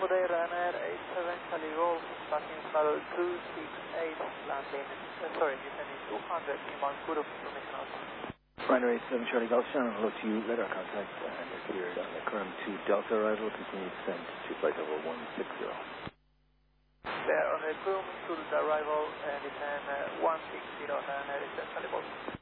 Today Ryanair 87 Charlie Golf, passing level 268, landing, descending 200 in Vancouver, information out. Ryanair 87 Charlie Golf, Shannon, hello to you, radar contact, and you're cleared on the Current 2 Delta arrival, continue descent to flight level 160. There on the Crum to the arrival, descend 160, Ryanair 87 Charlie Golf.